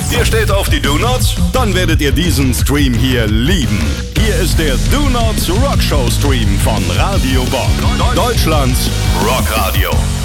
Ihr steht auf die Do-Nots? Dann werdet ihr diesen Stream hier lieben. Hier ist der Do-Nots Rockshow Stream von Radio Bob. Deutschlands Rockradio.